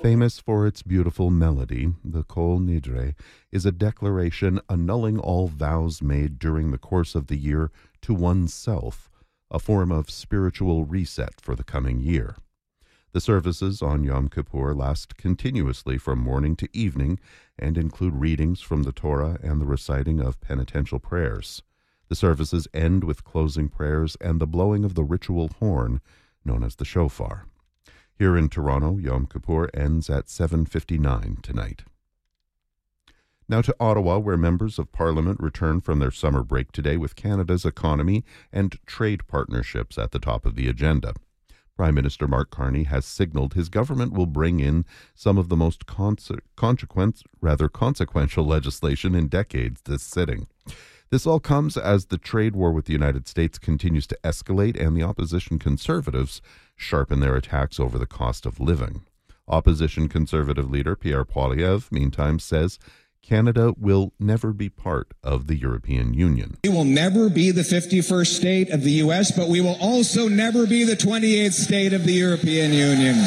Famous for its beautiful melody, the Kol Nidre is a declaration annulling all vows made during the course of the year to oneself, a form of spiritual reset for the coming year. The services on Yom Kippur last continuously from morning to evening and include readings from the Torah and the reciting of penitential prayers. The services end with closing prayers and the blowing of the ritual horn, known as the shofar. Here in Toronto, Yom Kippur ends at 7:59 tonight. Now to Ottawa, where members of Parliament return from their summer break today with Canada's economy and trade partnerships at the top of the agenda. Prime Minister Mark Carney has signaled his government will bring in some of the most consequential legislation in decades this sitting. This all comes as the trade war with the United States continues to escalate and the opposition Conservatives sharpen their attacks over the cost of living. Opposition Conservative leader Pierre Poilievre, meantime, says Canada will never be part of the European Union. We will never be the 51st state of the U.S., but we will also never be the 28th state of the European Union.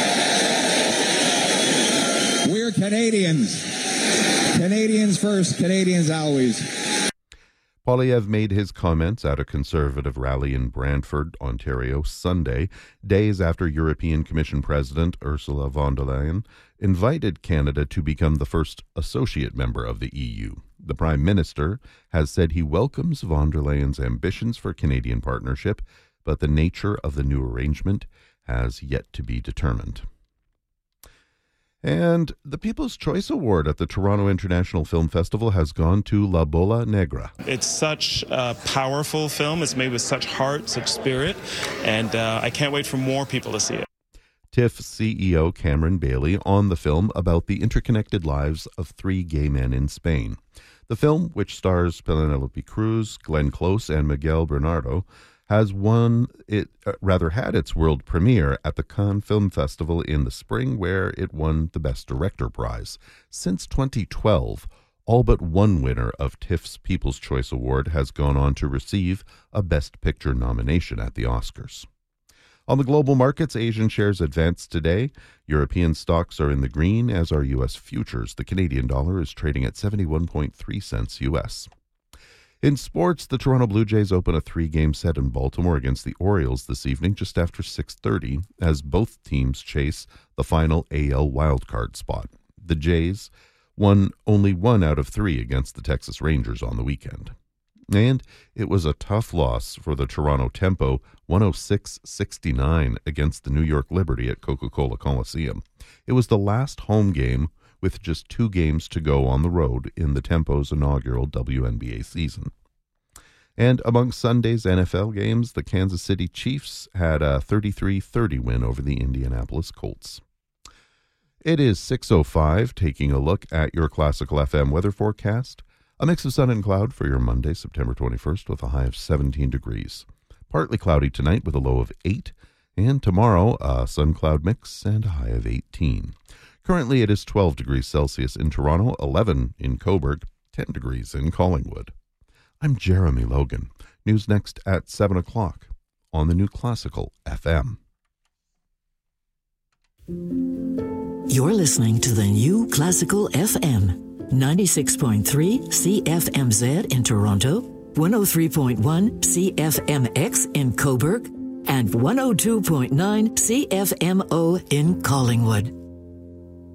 We're Canadians. Canadians first, Canadians always. Poilievre made his comments at a Conservative rally in Brantford, Ontario, Sunday, days after European Commission President Ursula von der Leyen invited Canada to become the first associate member of the EU. The Prime Minister has said he welcomes von der Leyen's ambitions for Canadian partnership, but the nature of the new arrangement has yet to be determined. And the People's Choice Award at the Toronto International Film Festival has gone to La Bola Negra. It's such a powerful film. It's made with such heart, such spirit, and I can't wait for more people to see it. TIFF CEO Cameron Bailey on the film about the interconnected lives of three gay men in Spain. The film, which stars Penélope Cruz, Glenn Close, and Miguel Bernardo, has had its world premiere at the Cannes Film Festival in the spring, where it won the Best Director prize. Since 2012, all but one winner of TIFF's People's Choice Award has gone on to receive a Best Picture nomination at the Oscars. On the global markets, Asian shares advanced today. European stocks are in the green, as are U.S. futures. The Canadian dollar is trading at 71.3 cents U.S. In sports, the Toronto Blue Jays open a 3-game set in Baltimore against the Orioles this evening just after 6:30 as both teams chase the final AL wildcard spot. The Jays won only 1 out of 3 against the Texas Rangers on the weekend. And it was a tough loss for the Toronto Tempo, 106-69 against the New York Liberty at Coca-Cola Coliseum. It was the last home game with just 2 games to go on the road in the Tempo's inaugural WNBA season. And among Sunday's NFL games, the Kansas City Chiefs had a 33-30 win over the Indianapolis Colts. It is 6:05, taking a look at your Classical FM weather forecast. A mix of sun and cloud for your Monday, September 21st, with a high of 17 degrees. Partly cloudy tonight with a low of 8, and tomorrow a sun-cloud mix and a high of 18. Currently, it is 12 degrees Celsius in Toronto, 11 in Cobourg, 10 degrees in Collingwood. I'm Jeremy Logan. News next at 7 o'clock on the new Classical FM. You're listening to the new Classical FM, 96.3 CFMZ in Toronto, 103.1 CFMX in Cobourg, and 102.9 CFMO in Collingwood.